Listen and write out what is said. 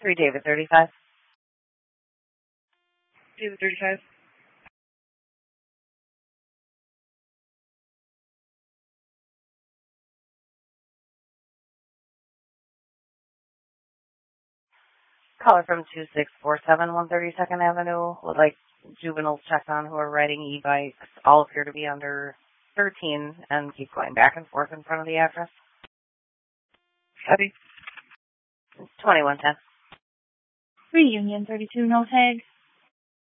3 David 35. David 35. Caller from 2647 132nd Avenue would like juveniles checked on who are riding e-bikes. All appear to be under 13 and keep going back and forth in front of the address. Copy. 2110. Reunion 32, no tag.